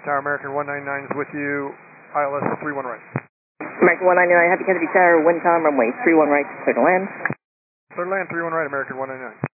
Tower American 199 is with you, ILS 31 right. American 199, Happy Kennedy Tower, wind calm, runway 31 right, clear to land. Clear to land, 31 right, American 199.